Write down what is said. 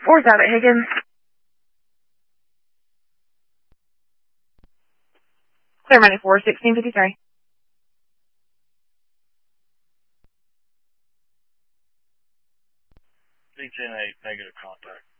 4's out at Higgins. Clear minute 4, 1653. C-10-8, negative contact.